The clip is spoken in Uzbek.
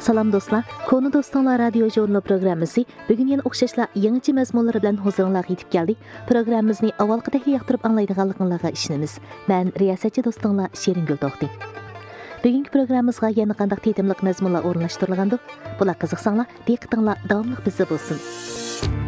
Salam dostlar, Konu Dostlar Radio Jurnal programmasi bugün yana o'xshashlar yangicha mazmunlar bilan huzuringizga yetib keldi. Programmamizni avvalgidek yoqtirib anglaydiganligingizga ishonamiz. Men riyosatchi do'stinglar Sheringul To'xti. Bugungi programmamizga yana qanday tetimliq mazmunlar o'rnashtirilgandi? Bular qiziqsanglar, diqqatinglar davomli bizda bo'lsin.